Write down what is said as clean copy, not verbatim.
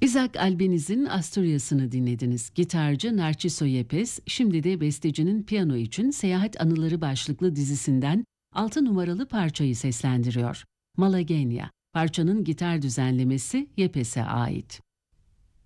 Isaac Albéniz'in Asturias'ını dinlediniz. Gitarcı Narciso Yepes, şimdi de bestecinin piyano için Seyahat Anıları başlıklı dizisinden 6 numaralı parçayı seslendiriyor. Malagueña, parçanın gitar düzenlemesi Yepes'e ait.